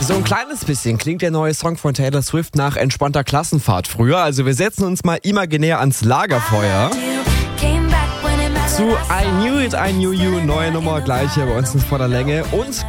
So ein kleines bisschen klingt der neue Song von Taylor Swift nach entspannter Klassenfahrt früher. Also wir setzen uns mal imaginär ans Lagerfeuer. Zu I Knew It, I Knew You, neue Nummer gleich hier bei uns in voller Länge. Und